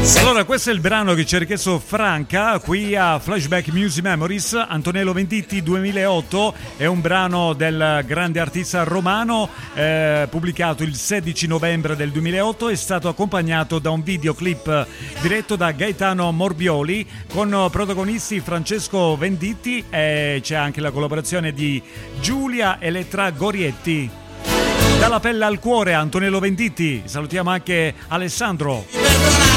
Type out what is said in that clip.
Allora, questo è il brano che ci ha richiesto Franca qui a Flashback Music Memories. Antonello Venditti 2008 è un brano del grande artista romano, pubblicato il 16 novembre del 2008. È stato accompagnato da un videoclip diretto da Gaetano Morbioli con protagonisti Francesco Venditti, e c'è anche la collaborazione di Giulia Elettra Gorietti. Dalla pelle al cuore, Antonello Venditti. Salutiamo anche Alessandro.